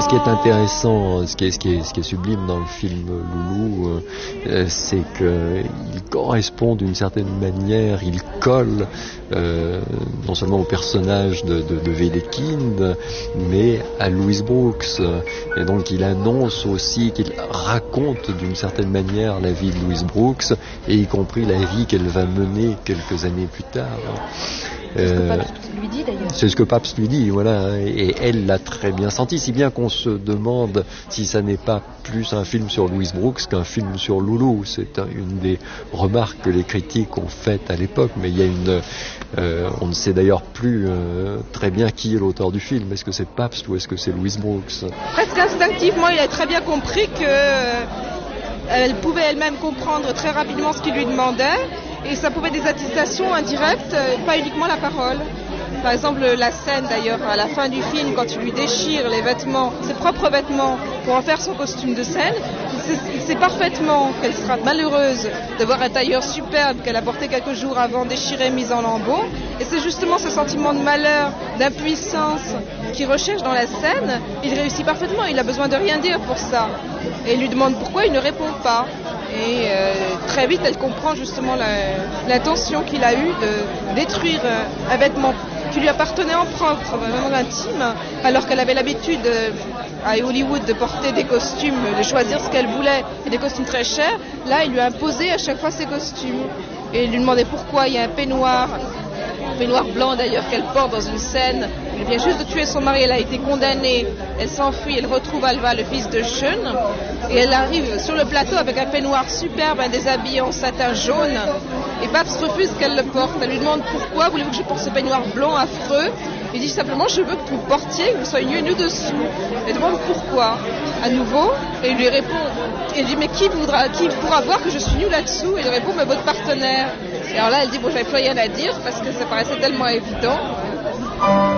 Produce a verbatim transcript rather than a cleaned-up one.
qui est intéressant, ce qui est, ce qui est, ce qui est sublime dans le film Loulou, euh, c'est qu'il correspond d'une certaine manière, il colle euh, non seulement au personnage de, de, de Wedekind, mais à Louise Brooks. Et donc il annonce aussi qu'il raconte d'une certaine manière la vie de Louise Brooks, et y compris la vie qu'elle va mener quelques années plus tard. C'est ce que Pabst lui dit d'ailleurs. C'est ce que Pabst lui dit, voilà, et elle l'a très bien senti, si bien qu'on se demande si ça n'est pas plus un film sur Louise Brooks qu'un film sur Loulou. C'est une des remarques que les critiques ont faites à l'époque, mais il y a une, euh, on ne sait d'ailleurs plus euh, très bien qui est l'auteur du film. Est-ce que c'est Pabst ou est-ce que c'est Louise Brooks? Presque instinctivement, il a très bien compris que euh, elle pouvait elle-même comprendre très rapidement ce qu'il lui demandait. Et ça pouvait être des attestations indirectes, pas uniquement la parole. Par exemple, la scène d'ailleurs, à la fin du film, quand il lui déchire les vêtements, ses propres vêtements, pour en faire son costume de scène, il sait, il sait parfaitement qu'elle sera malheureuse de voir un tailleur superbe qu'elle a porté quelques jours avant, déchiré, mis en lambeaux. Et c'est justement ce sentiment de malheur, d'impuissance qu'il recherche dans la scène. Il réussit parfaitement, il a besoin de rien dire pour ça. Et il lui demande pourquoi, il ne répond pas. Et euh, très vite, elle comprend justement la, l'intention qu'il a eue de détruire un vêtement qui lui appartenait en propre, vraiment intime, alors qu'elle avait l'habitude euh, à Hollywood de porter des costumes, de choisir ce qu'elle voulait, et des costumes très chers. Là, il lui a imposé à chaque fois ses costumes. Et il lui demandait pourquoi il y a un peignoir, un peignoir blanc d'ailleurs qu'elle porte dans une scène. Elle vient juste de tuer son mari, elle a été condamnée, elle s'enfuit, elle retrouve Alva, le fils de Sean, et elle arrive sur le plateau avec un peignoir superbe, un déshabillé en satin jaune, et Pabst refuse qu'elle le porte. Elle lui demande pourquoi voulez-vous que je porte ce peignoir blanc affreux. Il dit simplement je veux que vous portiez, que vous soyez nu nu dessous. Elle demande pourquoi, à nouveau, et il lui répond, il dit mais qui voudra, qui pourra voir que je suis nu là-dessous? Et il répond mais votre partenaire. Et alors là elle dit bon j'avais plus rien à dire parce que ça paraissait tellement évident.